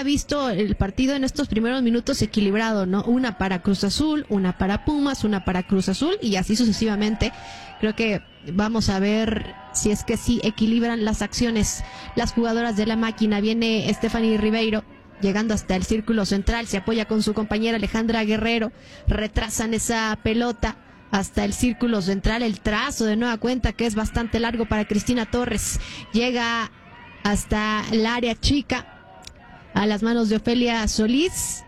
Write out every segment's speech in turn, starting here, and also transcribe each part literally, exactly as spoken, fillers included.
visto el partido en estos primeros minutos equilibrado, ¿no? Una para Cruz Azul, una para Pumas, una para Cruz Azul y así sucesivamente. Creo que vamos a ver si es que sí equilibran las acciones las jugadoras de la máquina. Viene Stephanie Ribeiro llegando hasta el círculo central, se apoya con su compañera Alejandra Guerrero, retrasan esa pelota hasta el círculo central, el trazo de nueva cuenta que es bastante largo para Cristina Torres, llega hasta el área chica, a las manos de Ofelia Solís,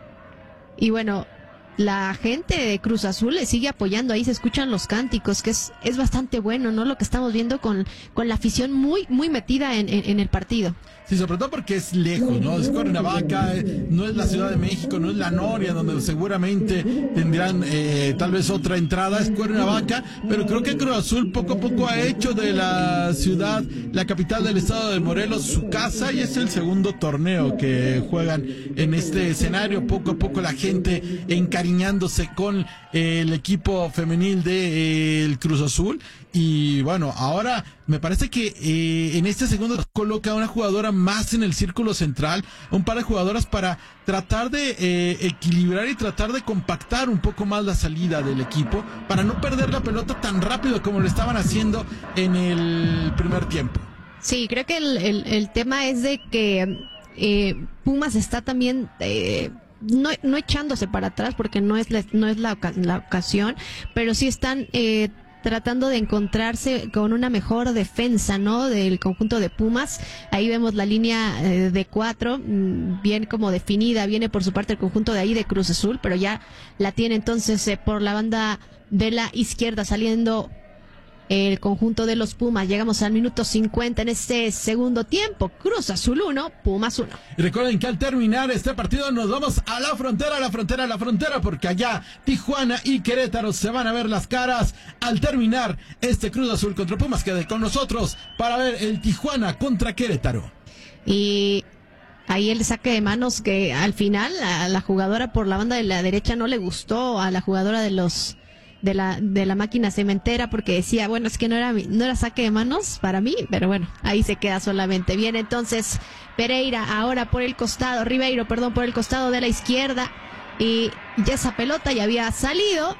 y bueno, la gente de Cruz Azul le sigue apoyando, ahí se escuchan los cánticos, que es, es bastante bueno, ¿no? Lo que estamos viendo con, con la afición muy, muy metida en, en, en el partido. Sí, sobre todo porque es lejos, ¿no? Es Cuernavaca, no es la Ciudad de México, no es la Noria, donde seguramente tendrán eh, tal vez otra entrada, es Cuernavaca, pero creo que Cruz Azul poco a poco ha hecho de la ciudad, la capital del estado de Morelos, su casa, y es el segundo torneo que juegan en este escenario, poco a poco la gente encariñándose con eh, el equipo femenil de eh, el Cruz Azul, y bueno, ahora me parece que eh, en este segundo coloca a una jugadora más en el círculo central, un par de jugadoras para tratar de eh, equilibrar y tratar de compactar un poco más la salida del equipo, para no perder la pelota tan rápido como lo estaban haciendo en el primer tiempo. Sí, creo que el, el, el tema es de que eh, Pumas está también... Eh, No, no echándose para atrás porque no es la, no es la, la ocasión, pero sí están eh, tratando de encontrarse con una mejor defensa, ¿no? Del conjunto de Pumas. Ahí vemos la línea eh, de cuatro, bien como definida, viene por su parte el conjunto de ahí de Cruz Azul, pero ya la tiene entonces eh, por la banda de la izquierda saliendo el conjunto de los Pumas. Llegamos al minuto cincuenta en este segundo tiempo. Cruz Azul uno, Pumas uno. Y recuerden que al terminar este partido nos vamos a la frontera, a la frontera, a la frontera, porque allá Tijuana y Querétaro se van a ver las caras al terminar este Cruz Azul contra Pumas. Quede con nosotros para ver el Tijuana contra Querétaro. Y ahí el saque de manos que al final a la jugadora por la banda de la derecha no le gustó a la jugadora de los de la de la máquina cementera, porque decía, bueno, es que no era no era saque de manos para mí, pero bueno, ahí se queda solamente. Viene entonces Pereira ahora por el costado, Ribeiro, perdón, por el costado de la izquierda, y ya esa pelota ya había salido,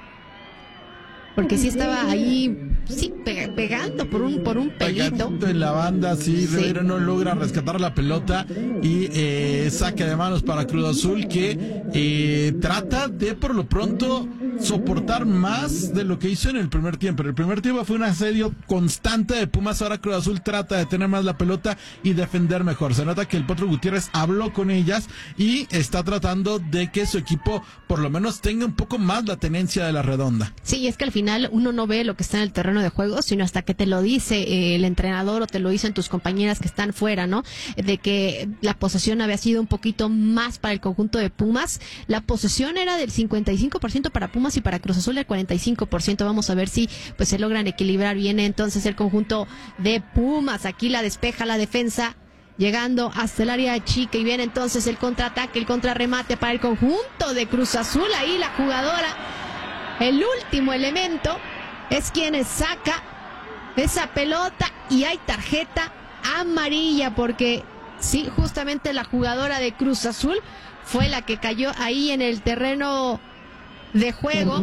porque sí estaba ahí, sí, pe pegando por un por un pelito. Pegadito en la banda, sí, sí. Ribeiro no logra rescatar la pelota y eh, saque de manos para Cruz Azul, que eh, trata de por lo pronto soportar más de lo que hizo en el primer tiempo. En el primer tiempo fue un asedio constante de Pumas, ahora Cruz Azul trata de tener más la pelota y defender mejor. Se nota que el Potro Gutiérrez habló con ellas y está tratando de que su equipo por lo menos tenga un poco más la tenencia de la redonda. Sí, es que al final uno no ve lo que está en el terreno de juego, sino hasta que te lo dice eh, el entrenador o te lo dicen tus compañeras que están fuera, ¿no? De que la posesión había sido un poquito más para el conjunto de Pumas. La posesión era del cincuenta y cinco por ciento para Pumas y para Cruz Azul el cuarenta y cinco por ciento. Vamos a ver si pues se logran equilibrar. Viene entonces el conjunto de Pumas, aquí la despeja la defensa, llegando hasta el área chica, y viene entonces el contraataque, el contrarremate para el conjunto de Cruz Azul. Ahí la jugadora, el último elemento, es quien saca esa pelota y hay tarjeta amarilla, porque sí, justamente la jugadora de Cruz Azul fue la que cayó ahí en el terreno de juego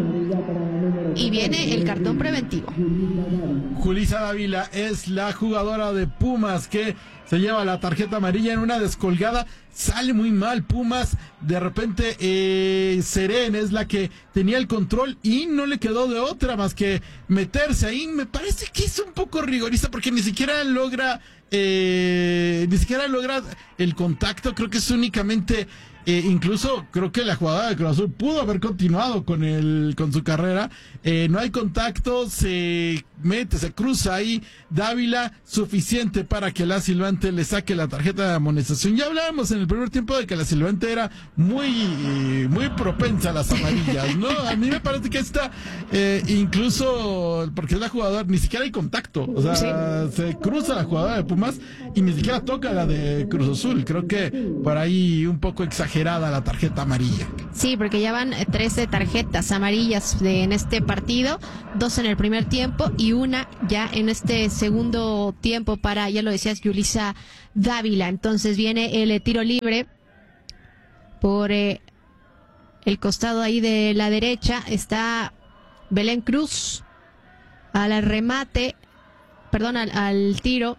y viene el cartón preventivo. Julissa Dávila es la jugadora de Pumas que se lleva la tarjeta amarilla en una descolgada. Sale muy mal Pumas, de repente eh, Seren es la que tenía el control y no le quedó de otra más que meterse ahí. Me parece que es un poco rigorista porque ni siquiera logra eh, ni siquiera logra el contacto. Creo que es únicamente eh, incluso creo que la jugadora de Cruz Azul pudo haber continuado con el con su carrera. Eh, no hay contacto, se mete, se cruza ahí Dávila, suficiente para que la silbante le saque la tarjeta de amonestación. Ya hablábamos en el primer tiempo de que la silbante era muy muy propensa a las amarillas, ¿no? A mí me parece que esta eh, incluso porque es la jugadora, ni siquiera hay contacto, o sea, sí, se cruza la jugadora de Pumas y ni siquiera toca la de Cruz Azul. Creo que por ahí un poco exagerado exagerada la tarjeta amarilla. Sí, porque ya van trece tarjetas amarillas de, en este partido, dos en el primer tiempo y una ya en este segundo tiempo para, ya lo decías, Yulisa Dávila. Entonces viene el tiro libre por eh, el costado ahí de la derecha, está Belén Cruz al remate, perdón, al, al tiro.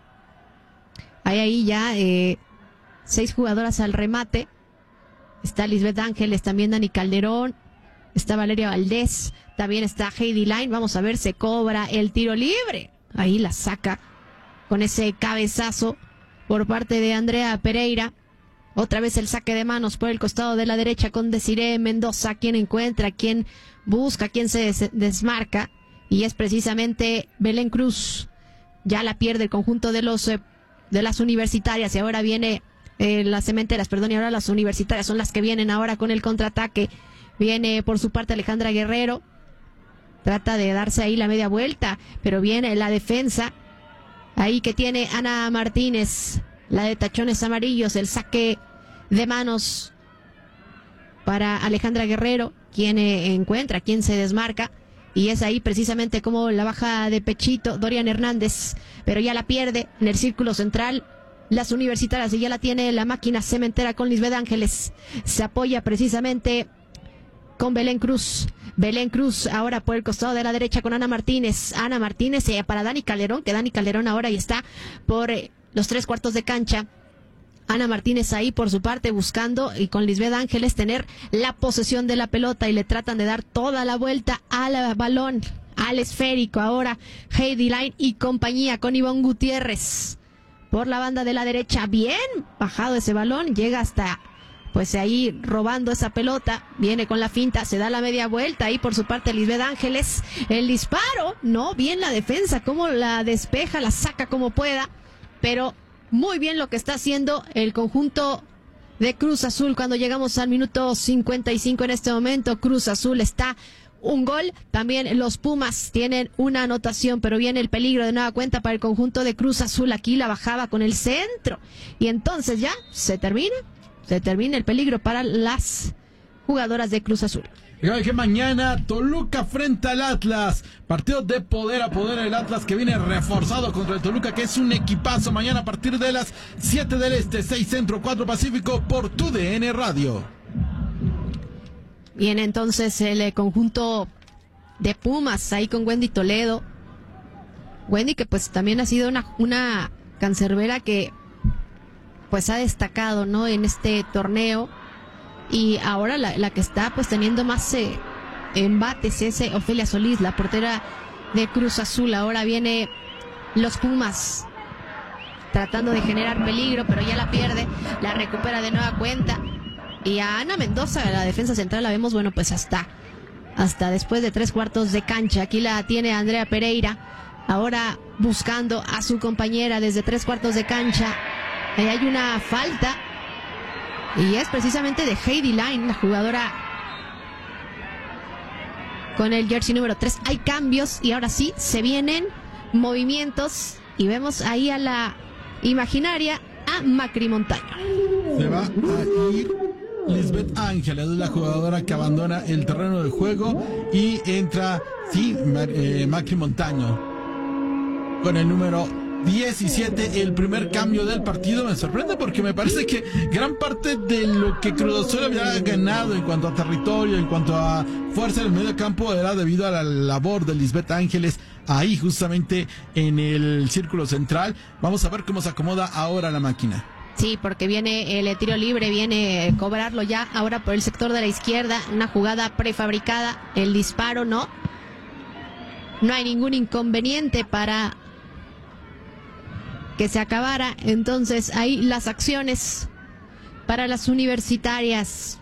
Hay ahí ya eh, seis jugadoras al remate. Está Lisbeth Ángeles, también Dani Calderón, está Valeria Valdés, también está Heidi Line. Vamos a ver, se cobra el tiro libre. Ahí la saca con ese cabezazo por parte de Andrea Pereira. Otra vez el saque de manos por el costado de la derecha con Desiree Mendoza, quien encuentra, quien busca, quien se des- desmarca. Y es precisamente Belén Cruz. Ya la pierde el conjunto de los eh, de las universitarias y ahora viene eh, las cementeras, perdón, y ahora las universitarias son las que vienen ahora con el contraataque. Viene por su parte Alejandra Guerrero, trata de darse ahí la media vuelta, pero viene la defensa ahí que tiene Ana Martínez, la de tachones amarillos, el saque de manos para Alejandra Guerrero, quien eh, encuentra, quien se desmarca. Y es ahí precisamente como la baja de pechito Dorian Hernández, pero ya la pierde en el círculo central las universitarias y ya la tiene la máquina cementera con Lisbeth Ángeles. Se apoya precisamente con Belén Cruz. Belén Cruz ahora por el costado de la derecha con Ana Martínez. Ana Martínez eh, para Dani Calderón, que Dani Calderón ahora ya está por eh, los tres cuartos de cancha. Ana Martínez ahí por su parte buscando y con Lisbeth Ángeles tener la posesión de la pelota y le tratan de dar toda la vuelta al balón, al esférico. Ahora Heidi Line y compañía con Ivonne Gutiérrez por la banda de la derecha. Bien bajado ese balón, llega hasta pues ahí robando esa pelota, viene con la finta, se da la media vuelta ahí por su parte Lisbeth Ángeles. El disparo, no, bien la defensa, cómo la despeja, la saca como pueda, pero muy bien lo que está haciendo el conjunto de Cruz Azul cuando llegamos al minuto cincuenta y cinco en este momento. Cruz Azul está un gol, también los Pumas tienen una anotación, pero viene el peligro de nueva cuenta para el conjunto de Cruz Azul. Aquí la bajaba con el centro y entonces ya se termina, se termina el peligro para las jugadoras de Cruz Azul. Fíjate que mañana Toluca frente al Atlas, partido de poder a poder, el Atlas que viene reforzado contra el Toluca, que es un equipazo. Mañana a partir de las siete del Este, seis Centro, cuatro Pacífico, por tu D N Radio. Viene entonces el eh, conjunto de Pumas ahí con Wendy Toledo. Wendy que pues también ha sido una, una cancerbera que pues ha destacado, ¿no?, en este torneo. Y ahora la, la que está pues teniendo más eh, embates es eh, Ofelia Solís, la portera de Cruz Azul. Ahora viene los Pumas tratando de generar peligro, pero ya la pierde, la recupera de nueva cuenta. Y a Ana Mendoza, la defensa central, la vemos, bueno, pues hasta, hasta después de tres cuartos de cancha. Aquí la tiene Andrea Pereira, ahora buscando a su compañera desde tres cuartos de cancha. Ahí hay una falta. Y es precisamente de Heidi Line, la jugadora con el jersey número tres. Hay cambios y ahora sí se vienen movimientos. Y vemos ahí a la imaginaria, a Macri Montaño. Se va a ir Lisbeth Ángeles, es la jugadora que abandona el terreno de juego y entra, sí, eh, Macri Montaño con el número diecisiete, el primer cambio del partido. Me sorprende porque me parece que gran parte de lo que Cruz Azul había ganado en cuanto a territorio, en cuanto a fuerza en el medio campo, era debido a la labor de Lisbeth Ángeles ahí justamente en el círculo central. Vamos a ver cómo se acomoda ahora la máquina. Sí, porque viene el tiro libre, viene cobrarlo ya ahora por el sector de la izquierda, una jugada prefabricada, el disparo no, no hay ningún inconveniente para que se acabara. Entonces ahí las acciones para las universitarias.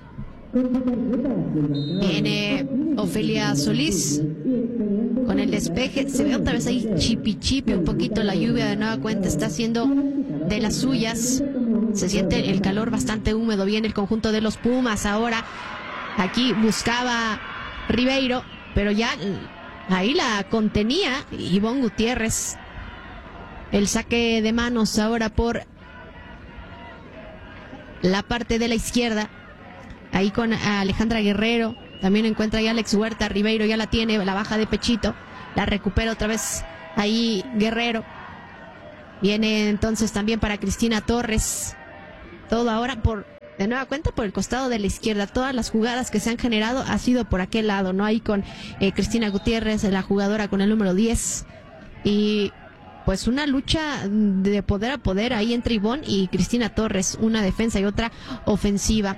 Viene Ofelia Solís con el despeje, se ve otra vez ahí chipi chipi un poquito la lluvia, de nueva cuenta está haciendo de las suyas, se siente el calor bastante húmedo. Viene el conjunto de los Pumas ahora, aquí buscaba Ribeiro, pero ya ahí la contenía Ivonne Gutiérrez. El saque de manos ahora por la parte de la izquierda. ahí con Alejandra Guerrero, también encuentra ya Alex Huerta, Ribeiro ya la tiene, la baja de pechito, la recupera otra vez ahí Guerrero, viene entonces también para Cristina Torres, todo ahora por, de nueva cuenta por el costado de la izquierda, todas las jugadas que se han generado ha sido por aquel lado, ¿no? Ahí con eh, Cristina Gutiérrez, la jugadora con el número diez, y pues una lucha de poder a poder ahí entre Ivonne y Cristina Torres, una defensa y otra ofensiva.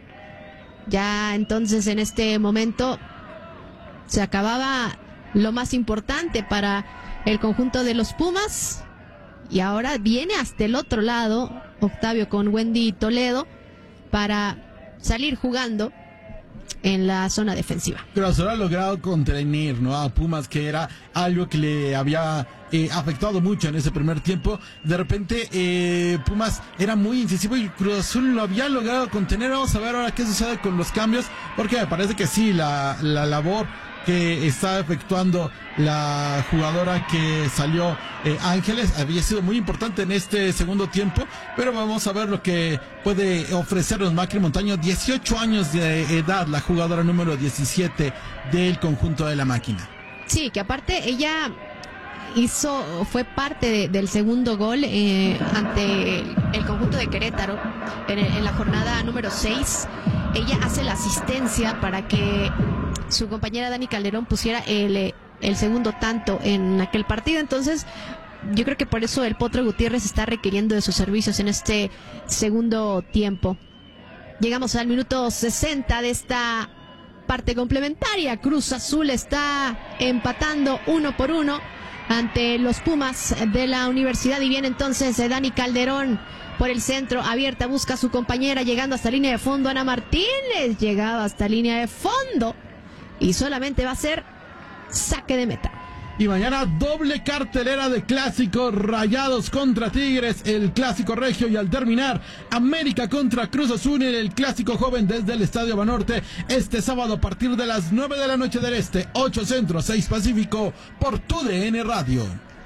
Ya entonces en este momento se acababa lo más importante para el conjunto de los Pumas y ahora viene hasta el otro lado Octavio con Wendy Toledo para salir jugando en la zona defensiva. Pero se ha logrado contener, ¿no?, a Pumas, que era algo que le había eh, afectado mucho en ese primer tiempo. De repente eh, Pumas era muy incisivo y Cruz Azul lo había logrado contener. Vamos a ver ahora qué sucede con los cambios, porque me parece que sí, la, la labor que está efectuando la jugadora que salió, eh, Ángeles, había sido muy importante en este segundo tiempo, pero vamos a ver lo que puede ofrecernos Macri Montaño, dieciocho años de edad, la jugadora número diecisiete del conjunto de la Máquina. Sí, que aparte ella hizo, fue parte de, del segundo gol eh, ante el, el conjunto de Querétaro en, en la jornada número seis. Ella hace la asistencia para que su compañera Dani Calderón pusiera el, el segundo tanto en aquel partido. Entonces yo creo que por eso el Potro Gutiérrez está requiriendo de sus servicios en este segundo tiempo. Llegamos al minuto sesenta de esta parte complementaria. Cruz Azul está empatando uno por uno ante los Pumas de la Universidad, y viene entonces Dani Calderón por el centro, abierta, busca a su compañera, llegando hasta línea de fondo. Ana Martínez llegaba hasta línea de fondo y solamente va a ser saque de meta. Y mañana doble cartelera de clásicos: Rayados contra Tigres, el clásico regio, y al terminar América contra Cruz Azul en el clásico joven desde el Estadio Banorte, este sábado a partir de las nueve de la noche del Este, ocho Centro, seis Pacífico, por tu D N Radio.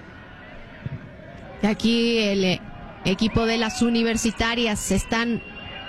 Y aquí el equipo de las universitarias están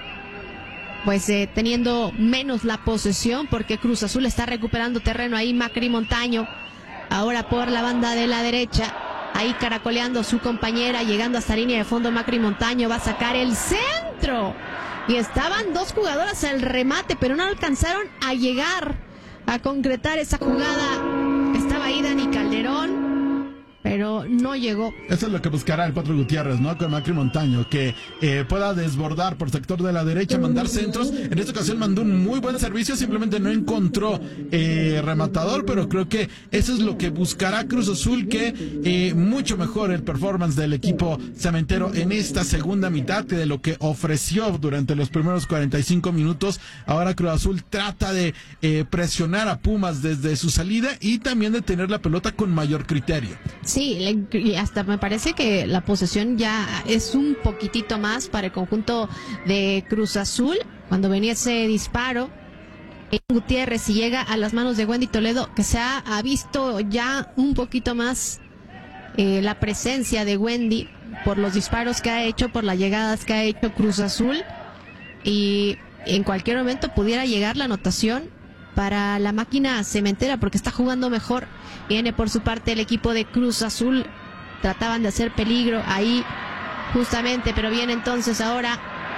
pues eh, teniendo menos la posesión, porque Cruz Azul está recuperando terreno. Ahí Macri Montaño, ahora por la banda de la derecha, ahí caracoleando su compañera, llegando hasta línea de fondo. Macri Montaño va a sacar el centro y estaban dos jugadoras al remate, pero no alcanzaron a llegar a concretar esa jugada. Estaba ahí Dani Calderón, pero no llegó. Eso es lo que buscará el Potro Gutiérrez, ¿no?, con Macri Montaño, que eh, pueda desbordar por sector de la derecha, mandar centros. En esta ocasión mandó un muy buen servicio, simplemente no encontró eh, rematador, pero creo que eso es lo que buscará Cruz Azul, que eh, mucho mejor el performance del equipo cementero en esta segunda mitad de lo que ofreció durante los primeros cuarenta y cinco minutos. Ahora Cruz Azul trata de eh, presionar a Pumas desde su salida y también de tener la pelota con mayor criterio. Sí, hasta me parece que la posesión ya es un poquitito más para el conjunto de Cruz Azul. Cuando venía ese disparo, Gutiérrez, y llega a las manos de Wendy Toledo, que se ha, ha visto ya un poquito más eh, la presencia de Wendy por los disparos que ha hecho, por las llegadas que ha hecho Cruz Azul, y en cualquier momento pudiera llegar la anotación para la Máquina Cementera, porque está jugando mejor. Viene por su parte el equipo de Cruz Azul, trataban de hacer peligro ahí justamente, pero viene entonces ahora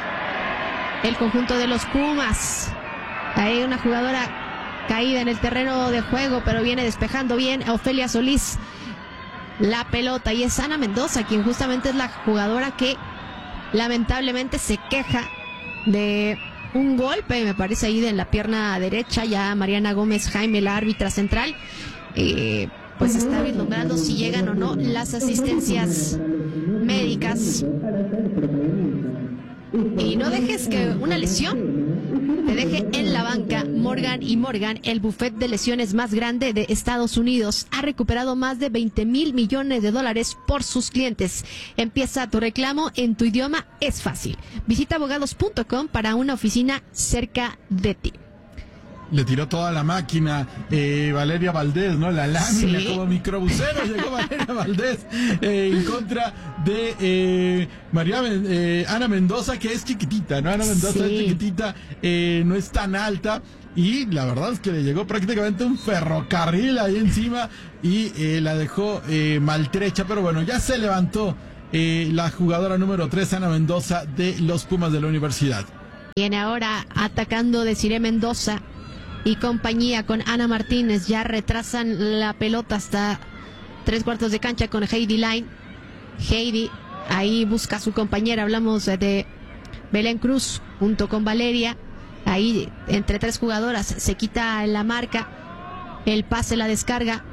el conjunto de los Pumas. Hay una jugadora caída en el terreno de juego, pero viene despejando bien a Ofelia Solís la pelota, y es Ana Mendoza quien justamente es la jugadora que lamentablemente se queja de un golpe, me parece, ahí en la pierna derecha. Ya Mariana Gómez Jaime, la árbitra central, eh, pues está vislumbrando si llegan o no las asistencias médicas. Y no dejes que una lesión te deje en la banca. Morgan y Morgan, el bufet de lesiones más grande de Estados Unidos, ha recuperado más de veinte mil millones de dólares por sus clientes. Empieza tu reclamo en tu idioma, es fácil. Visita abogados punto com para una oficina cerca de ti. le tiró toda la máquina eh, Valeria Valdés, ¿no? La lámina, sí, como microbusero llegó Valeria Valdés eh, en contra de eh, María eh, Ana Mendoza, que es chiquitita, ¿no? Ana Mendoza sí. es chiquitita, eh, no es tan alta. Y la verdad es que le llegó prácticamente un ferrocarril ahí encima y eh, la dejó eh, maltrecha. Pero bueno, ya se levantó eh, la jugadora número tres, Ana Mendoza, de los Pumas de la Universidad. Viene ahora atacando Desiree Mendoza y compañía con Ana Martínez. Ya retrasan la pelota hasta tres cuartos de cancha con Heidi Line. Heidi ahí busca a su compañera. Hablamos de Belén Cruz junto con Valeria. Ahí entre tres jugadoras se quita la marca. El pase, la descarga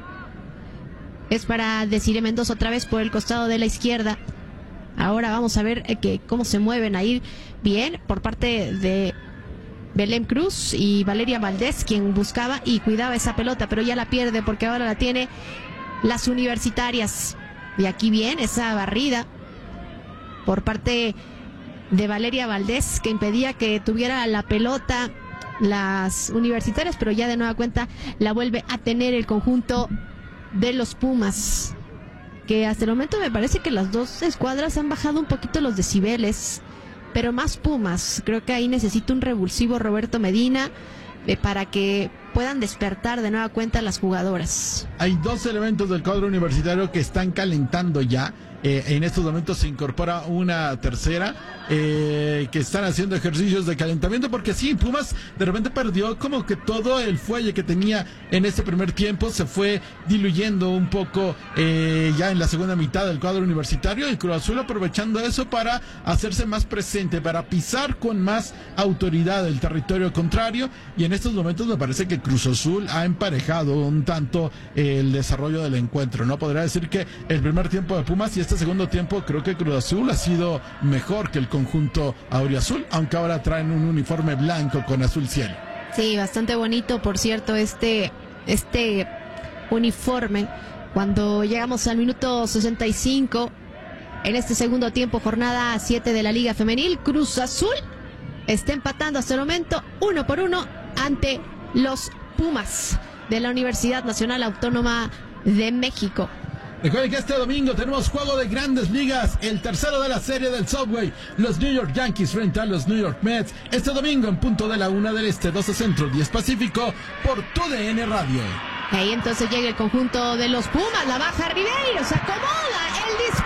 es para Desiree Mendoza otra vez por el costado de la izquierda. Ahora vamos a ver que cómo se mueven ahí bien por parte de Belén Cruz y Valeria Valdés, quien buscaba y cuidaba esa pelota, pero ya la pierde porque ahora la tiene las universitarias. Y aquí bien esa barrida por parte de Valeria Valdés, que impedía que tuviera la pelota las universitarias, pero ya de nueva cuenta la vuelve a tener el conjunto de los Pumas, que hasta el momento me parece que las dos escuadras han bajado un poquito los decibeles, pero más Pumas. Creo que ahí necesita un revulsivo Roberto Medina eh, para que puedan despertar de nueva cuenta las jugadoras. Hay dos elementos del cuadro universitario que están calentando ya. Eh, en estos momentos se incorpora una tercera eh, que están haciendo ejercicios de calentamiento, porque sí, Pumas de repente perdió como que todo el fuelle que tenía en este primer tiempo, se fue diluyendo un poco eh, ya en la segunda mitad del cuadro universitario, y Cruz Azul aprovechando eso para hacerse más presente, para pisar con más autoridad el territorio contrario, y en estos momentos me parece que Cruz Azul ha emparejado un tanto eh, el desarrollo del encuentro, ¿no? Podría decir que el primer tiempo de Pumas y este segundo tiempo creo que Cruz Azul ha sido mejor que el conjunto auriazul, aunque ahora traen un uniforme blanco con azul cielo. Sí, bastante bonito, por cierto, este, este uniforme. Cuando llegamos al minuto sesenta y cinco, en este segundo tiempo, jornada siete de la Liga Femenil, Cruz Azul está empatando hasta el momento uno por uno ante los Pumas de la Universidad Nacional Autónoma de México. Recuerden que este domingo tenemos juego de Grandes Ligas, el tercero de la serie del Subway, los New York Yankees frente a los New York Mets, este domingo en punto de la una del este, doce centro, diez pacífico, por T U D N Radio. Ahí entonces llega el conjunto de los Pumas, la baja Ribeiro, se acomoda el disparo.